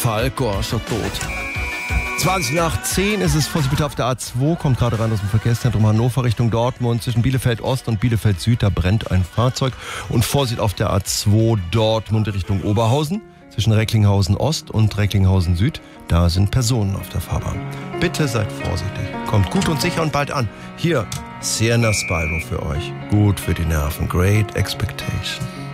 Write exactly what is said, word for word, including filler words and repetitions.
Falco, schon tot. zwanzig nach zehn ist es, Vorsicht bitte auf der A zwei, kommt gerade rein aus dem Verkehrszentrum Hannover Richtung Dortmund. Zwischen Bielefeld Ost und Bielefeld Süd, da brennt ein Fahrzeug. Und Vorsicht auf der A zwei Dortmund Richtung Oberhausen. Zwischen Recklinghausen Ost und Recklinghausen Süd, da sind Personen auf der Fahrbahn. Bitte seid vorsichtig. Kommt gut und sicher und bald an. Hier, Sienna Spyro für euch. Gut für die Nerven. Great Expectation.